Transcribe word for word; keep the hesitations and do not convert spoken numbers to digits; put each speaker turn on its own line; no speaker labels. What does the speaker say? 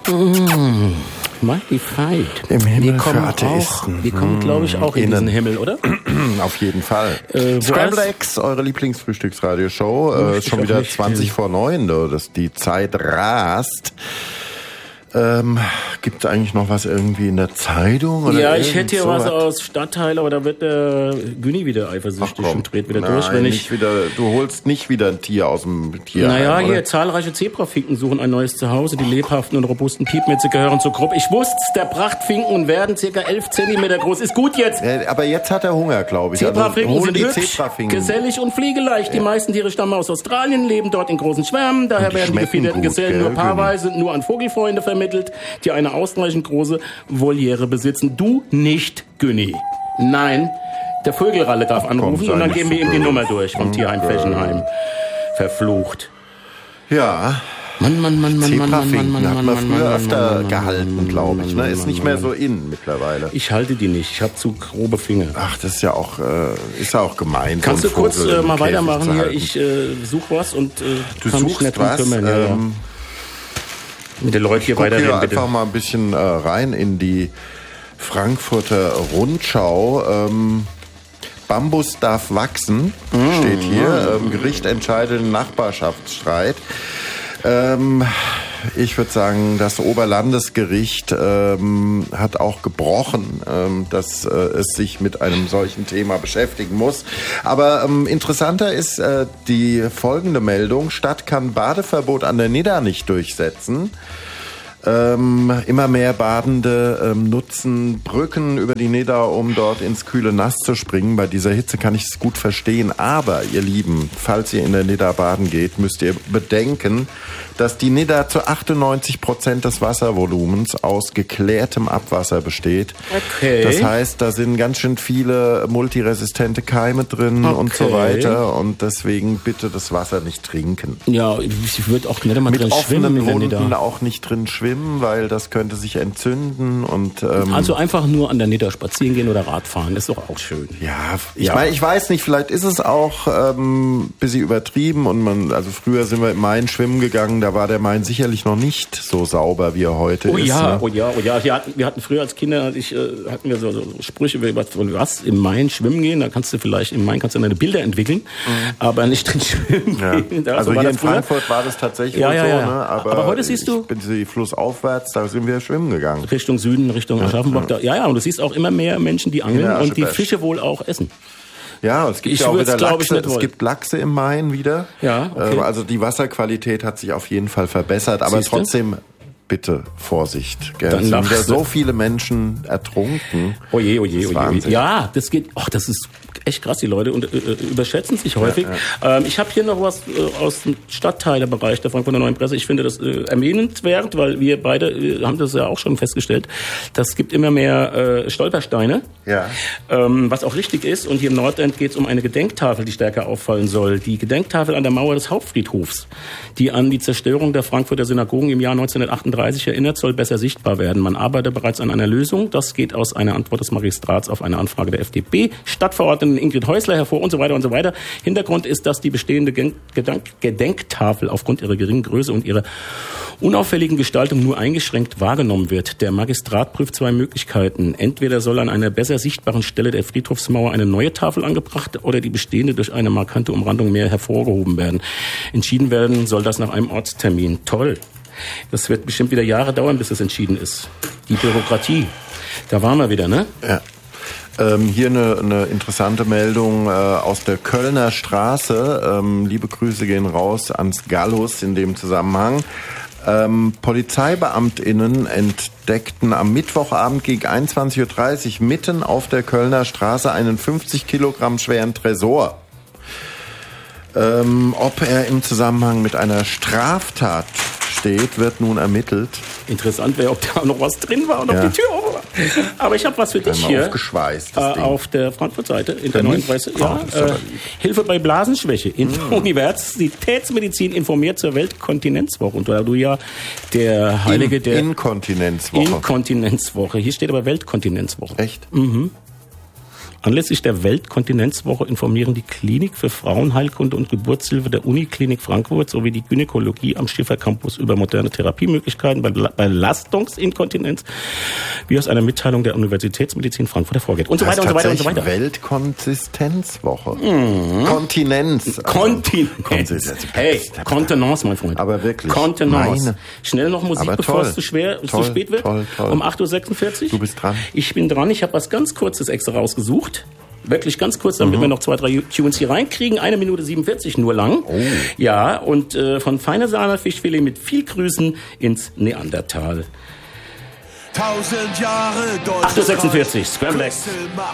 Mmh. Mighty Fight.
Im Himmel
die kommen
für Atheisten.
Auch, die kommen, glaube ich, auch in, in diesen Himmel, oder?
Auf jeden Fall.
Äh,
Scramble Eggs, eure Lieblingsfrühstücksradioshow. Äh, ist schon wieder zwanzig vor neun, dass die Zeit rast. Ähm, gibt es eigentlich noch was irgendwie in der Zeitung? Oder
ja, ich hätte hier
so
was
was
aus Stadtteil, aber da wird der Günni wieder eifersüchtig und dreht wieder
Nein,
durch. Wenn ich
nicht wieder, du holst nicht wieder ein Tier aus dem Tierheim.
Naja,
oder?
hier, zahlreiche Zebrafinken suchen ein neues Zuhause. Die lebhaften und robusten Piepmätze gehören zur Gruppe. Ich wusste's, der Prachtfinken werden circa elf Zentimeter groß. Ist gut jetzt.
Ja, aber jetzt hat er Hunger, glaube ich.
Zebrafinken
also,
sind
die
hübsch,
Zebrafinken.
gesellig und pflegeleicht. Die
Ja.
meisten Tiere stammen aus Australien, leben dort in großen Schwärmen. Daher
die
werden die
schmecken
gefiederten
gut,
Gesellen
gell,
nur paarweise nur an Vogelfreunde vermittelt, die eine ausreichend große Voliere besitzen. Du nicht, Günni. Nein, der Vögelralle darf anrufen
Komm,
und dann
sei
geben
nicht
wir
so
ihm die
blöd.
Nummer durch vom Tierheim Fechenheim. Verflucht.
Ja.
Mann, Mann, Mann, Mann, Mann, Mann, Mann,
Zebrafinken
Mann,
hat
Mann,
man
Mann,
früher
Mann,
öfter
Mann, Mann,
gehalten,
Mann,
glaube
Mann,
ich. Ne?
Mann,
Ist
Mann,
nicht mehr
Mann.
so in mittlerweile.
Ich halte die nicht. Ich habe zu grobe Finger.
Ach, das ist ja auch, äh, ist ja auch gemein.
Kannst
so
du
einen
kurz
Vogel
äh,
im
mal
Käfig
weitermachen
zu
hier?
halten.
Ich äh, suche was und äh,
Du
kann mich
suchst
nicht drum
was?
kümmern. Ja, ja.
Ähm,
Mit den Leuten hier
Guck
weiterreden,
hier
bitte.
einfach mal ein bisschen äh, rein in die Frankfurter Rundschau. Ähm, Bambus darf wachsen, steht hier. Ähm, Gericht entscheidet den Nachbarschaftsstreit. Ähm, ich würde sagen, das Oberlandesgericht ähm, hat auch gebrochen, ähm, dass äh, es sich mit einem solchen Thema beschäftigen muss. Aber ähm, interessanter ist äh, die folgende Meldung. Stadt kann Badeverbot an der Nidda nicht durchsetzen. Ähm, immer mehr Badende ähm, nutzen Brücken über die Nidda, um dort ins kühle Nass zu springen. Bei dieser Hitze kann ich es gut verstehen. Aber, ihr Lieben, falls ihr in der Nidda baden geht, müsst ihr bedenken, dass die Nidda zu achtundneunzig Prozent des Wasservolumens aus geklärtem Abwasser besteht.
Okay.
Das heißt, da sind ganz schön viele multiresistente Keime drin
Okay.
und so weiter. Und deswegen bitte das Wasser nicht trinken.
Ja, ich würde auch nicht mal
Mit
drin schwimmen
offenen
in der
Wunden
Nidda.
auch nicht drin schwimmen, weil das könnte sich entzünden und ähm,
Also einfach nur an der Nidda spazieren gehen oder Radfahren, ist doch auch schön.
ja, ich
Ja.
meine, ich weiß nicht, vielleicht ist es auch ähm, bisschen übertrieben und man, also früher sind wir im Main schwimmen gegangen, da war der Main sicherlich noch nicht so sauber, wie er heute
Oh
ist.
ja,
Ne?
oh ja, oh ja. Wir hatten, wir hatten früher als Kinder, als ich, äh, hatten wir so, so Sprüche, wie was, was im Main schwimmen gehen, da kannst du vielleicht im Main kannst du deine Bilder entwickeln, aber nicht drin schwimmen
Ja.
gehen. Da-
Also
so war
hier
das
in
früher.
Frankfurt war das tatsächlich
Ja,
wohl
ja,
so,
ja.
ne? Aber,
Aber heute siehst du-
ich bin sie flussaufwärts, da sind wir schwimmen gegangen.
Richtung Süden, Richtung Aschaffenburg. Da, ja, ja, und du siehst auch immer mehr Menschen, die angeln
Ja,
und die
Ascheberg.
Fische wohl auch essen.
Ja, es gibt
Ich
ja auch
würd's,
wieder
glaub ich,
Lachse.
nicht
Es
wollen.
gibt Lachse im Main wieder.
Ja, okay.
Ähm, Also die Wasserqualität hat sich auf jeden Fall verbessert, aber
Siehste?
trotzdem bitte Vorsicht. Gell?
Dann
Es sind wieder
lachst du.
so viele Menschen ertrunken.
Oje, oje,
Das ist
oje, oje.
Wahnsinn.
Ja, das geht. Ach, das ist echt krass, die Leute und, äh, überschätzen sich häufig. Ja, ähm, ich habe hier noch was äh, aus dem Stadtteilebereich der Frankfurter Neuen Presse. Ich finde das äh, erwähnenswert, weil wir beide äh, haben das ja auch schon festgestellt. Das gibt immer mehr äh, Stolpersteine,
Ja.
ähm, was auch richtig ist. Und hier im Nordend geht es um eine Gedenktafel, die stärker auffallen soll. Die Gedenktafel an der Mauer des Hauptfriedhofs, die an die Zerstörung der Frankfurter Synagogen im Jahr neunzehnhundertachtunddreißig erinnert, soll besser sichtbar werden. Man arbeitet bereits an einer Lösung. Das geht aus einer Antwort des Magistrats auf eine Anfrage der F D P-Stadtverordneten Ingrid Häusler hervor und so weiter und so weiter. Hintergrund ist, dass die bestehende Gedenk- Gedenktafel aufgrund ihrer geringen Größe und ihrer unauffälligen Gestaltung nur eingeschränkt wahrgenommen wird. Der Magistrat prüft zwei Möglichkeiten. Entweder soll an einer besser sichtbaren Stelle der Friedhofsmauer eine neue Tafel angebracht oder die bestehende durch eine markante Umrandung mehr hervorgehoben werden. Entschieden werden soll das nach einem Ortstermin. Toll. Das wird bestimmt wieder Jahre dauern, bis es entschieden ist. Die Bürokratie. Da waren wir wieder, ne?
Ja. Ähm, hier eine, eine interessante Meldung äh, aus der Kölner Straße. Ähm, liebe Grüße gehen raus ans Gallus in dem Zusammenhang. Ähm, PolizeibeamtInnen entdeckten am Mittwochabend gegen einundzwanzig Uhr dreißig mitten auf der Kölner Straße einen fünfzig Kilogramm schweren Tresor. Ähm, ob er im Zusammenhang mit einer Straftat steht, wird nun ermittelt.
Interessant wäre, ob da noch was drin war und
Ja.
ob die Tür offen war. Aber ich habe was für dich
Einmal
hier.
aufgeschweißt,
Äh,
das Ding.
auf der Frankfurt-Seite, in
Für
der neuen
mich?
Presse.
Oh,
Ja,
das ist aber
äh,
lieb.
Hilfe bei Blasenschwäche. In der Universitätsmedizin informiert zur Weltkontinenzwoche. Und da du ja der Heilige
In,
der
Inkontinenzwoche.
Inkontinenzwoche. Hier steht aber Weltkontinenzwoche.
Echt?
Anlässlich der Weltkontinenzwoche informieren die Klinik für Frauenheilkunde und Geburtshilfe der Uniklinik Frankfurt sowie die Gynäkologie am Schiffer Campus über moderne Therapiemöglichkeiten bei Belastungsinkontinenz, wie aus einer Mitteilung der Universitätsmedizin Frankfurt hervorgeht. Und so weiter und so weiter und so weiter.
Weltkonsistenzwoche. Mhm. Kontinenz.
Kontinenz. Hey, Kontenance, mein Freund.
Aber wirklich.
Kontenance.
Meine.
Schnell noch Musik,
Aber
bevor
toll.
es zu schwer,
Toll,
zu spät wird.
Toll, toll.
Um acht Uhr sechsundvierzig.
Du bist dran.
Ich bin dran. Ich habe was ganz Kurzes extra rausgesucht. Wirklich ganz kurz, damit mhm. wir noch zwei, drei Tunes hier reinkriegen. Eine Minute siebenundvierzig nur lang. Oh. Ja, und äh, von feiner Sahne Fischfilet mit viel Grüßen ins Neandertal.
Tausend Jahre Deutschland.
acht Uhr sechsundvierzig, Scramble X.